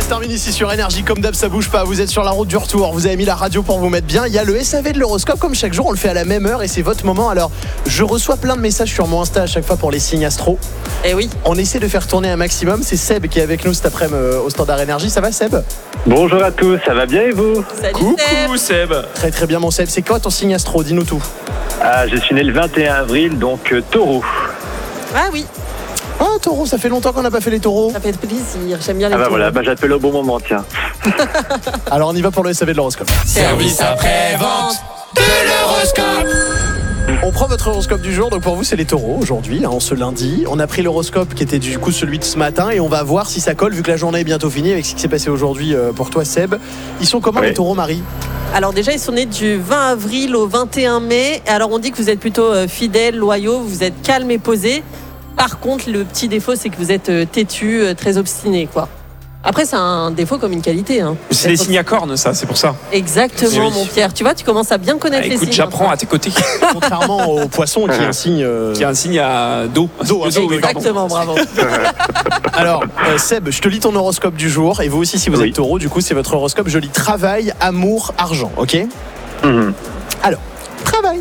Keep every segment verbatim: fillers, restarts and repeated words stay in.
se termine ici sur Énergie. Comme d'hab, ça bouge pas. Vous êtes sur la route du retour. Vous avez mis la radio pour vous mettre bien. Il y a le S A V de l'horoscope. Comme chaque jour, on le fait à la même heure et c'est votre moment. Alors, je reçois plein de messages sur mon Insta à chaque fois pour les signes astro. Et oui. On essaie de faire tourner un maximum. C'est Seb qui est avec nous cet après-midi au Standard Énergie. Ça va, Seb? Bonjour à tous, ça va bien et vous? Salut Coucou Seb. Seb. Très très bien, mon Seb. C'est quoi ton signe astro? Dis-nous tout. Ah, je suis né le vingt et un avril, donc euh, taureau. Ah oui, Oh, taureau, ça fait longtemps qu'on n'a pas fait les taureaux. ça fait plaisir. J'aime bien les Ah bah taureaux. voilà, bah j'appelle au bon moment, tiens. Alors, on y va pour le S A V de l'horoscope. Service après-vente de l'horoscope. On prend votre horoscope du jour, donc pour vous c'est les taureaux aujourd'hui, hein, ce lundi. On a pris l'horoscope qui était du coup celui de ce matin et on va voir si ça colle vu que la journée est bientôt finie avec ce qui s'est passé aujourd'hui euh, pour toi Seb. Ils sont comment Oui. les taureaux, Marie? Alors déjà, ils sont nés du vingt avril au vingt et un mai. Alors on dit que vous êtes plutôt euh, fidèles, loyaux, vous êtes calmes et posés. Par contre, le petit défaut, c'est que vous êtes euh, têtus, euh, très obstinés, quoi. Après, c'est un défaut comme une qualité. Hein. C'est des signes à cornes, ça, c'est pour ça. Exactement, Oui. mon Pierre. Tu vois, tu commences à bien Ah, connaître les écoute, signes. j'apprends à tes côtés. Contrairement au poisson qui est un signe... euh, Qui a un signe à dos. Dos, hein, oui, pardon. Exactement, bravo. Alors euh, Seb, je te lis ton horoscope du jour et vous aussi si vous Oui. êtes taureau, du coup c'est votre horoscope. Je lis travail, amour, argent, ok? Mhm. Alors, travail.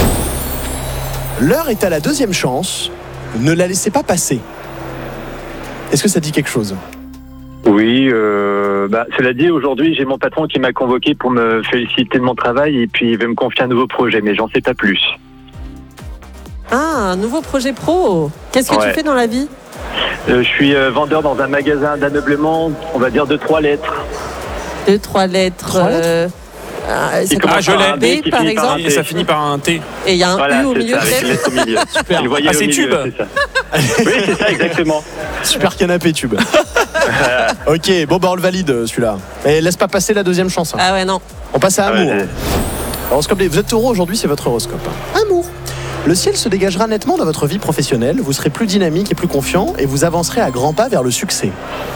L'heure est à la deuxième chance. Ne la laissez pas passer. Est-ce que ça dit quelque chose? Oui, euh, bah, cela dit, aujourd'hui j'ai mon patron qui m'a convoqué pour me féliciter de mon travail et puis il veut me confier un nouveau projet, mais j'en sais pas plus. Ah, un nouveau projet pro. Qu'est-ce que Ouais. tu fais dans la vie? Euh, je suis euh, vendeur dans un magasin d'ameublement, on va dire de trois lettres. Deux, trois lettres. Trois lettres euh, ah, ça Qui commence commence par par un un B, B, qui par finit par un exemple. Et ça finit par un T. Et il y a un Voilà, U au c'est milieu, ça, avec une peut-être. lettre au milieu. Super. Le voyelle Ah, c'est au milieu, tube. c'est ça. Oui, c'est ça, exactement. Super canapé tube. Ok, bon bah on le valide euh, celui-là. Et laisse pas passer la deuxième chance. hein. Ah ouais, non. On passe à Ah ouais, amour. ouais. Horoscope des- Vous êtes taureau aujourd'hui, c'est votre horoscope. hein. Amour. Le ciel se dégagera nettement dans votre vie professionnelle. Vous serez plus dynamique et plus confiant et vous avancerez à grands pas vers le succès.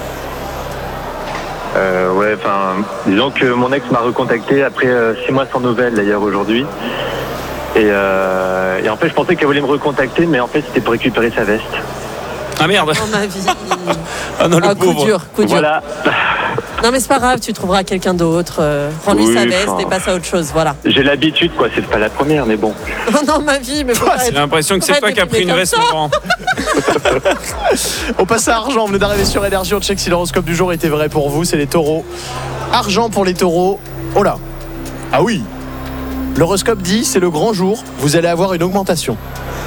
Euh, ouais, enfin, disons que mon ex m'a recontacté après euh, six mois sans nouvelles d'ailleurs aujourd'hui. Et, euh, et en fait, je pensais qu'elle voulait me recontacter, mais en fait, c'était pour récupérer sa veste. Ah merde. Dans ma vie. Ah non, le Ah, coup pauvre. dur, coup dur. Voilà. Non, mais c'est pas grave, tu trouveras quelqu'un d'autre. euh, Rends-lui Oui, sa veste enfin. et passe à autre chose, voilà. J'ai l'habitude, quoi. C'est pas la première, mais bon. Oh non, ma vie, mais faut pas J'ai être- l'impression que faut c'est pas toi être qui as pris une déprimé veste, comme ça. Laurent. On passe à argent. Vous venez d'arriver sur Énergie. On check si l'horoscope du jour était vrai pour vous. C'est les taureaux. Argent pour les taureaux. Oh là. Ah oui. L'horoscope dit c'est le grand jour. Vous allez avoir une augmentation.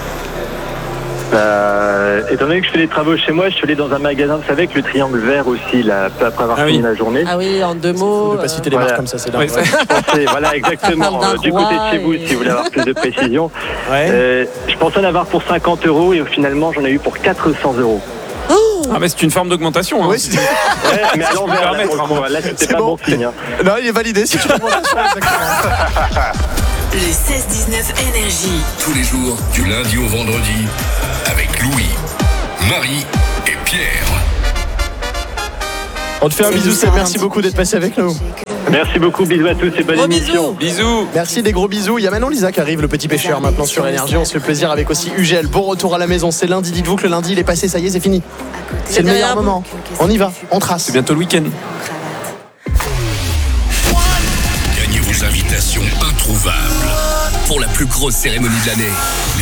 Euh, étant donné que je fais des travaux chez moi, je suis allé dans un magasin, vous savez, avec le triangle vert aussi, là, peu après avoir Ah fini oui. la journée. Ah oui, en deux Faut mots. ne pas euh, citer les voilà. marques comme ça, c'est dingue. Ouais, ça- Ouais. Je pensais, voilà, exactement. Ça parle d'un Euh, du côté de roi chez vous, et- si vous voulez avoir plus de précision. Ouais. Euh, je pensais en avoir pour cinquante euros et finalement, j'en ai eu pour quatre cents euros. Ah, mais c'est une forme d'augmentation. Hein. Oui, c'est- Ouais, mais à l'envers, là, permettre, pour le coup, là, c'était C'est pas bon. bon signe. hein. Non, il est validé. C'est une augmentation, exactement. Le seize dix-neuf Énergie. Tous les jours, du lundi au vendredi, avec Louis, Marie et Pierre. On te fait un bisou, Seb. Merci beaucoup d'être passé avec nous. Merci beaucoup, bisous à tous et bonne Gros émission. bisous. Bisous. Merci, des gros bisous. Il y a Manon Lisa qui arrive, le petit pêcheur, maintenant sur Énergie. On se fait plaisir avec aussi U G L. Bon retour à la maison. C'est lundi. Dites-vous que le lundi, il est passé. Ça y est, c'est fini. C'est le derrière meilleur vous. moment. On y va. On trace. C'est bientôt le week-end. Gagnez vos invitations introuvables pour la plus grosse cérémonie de l'année.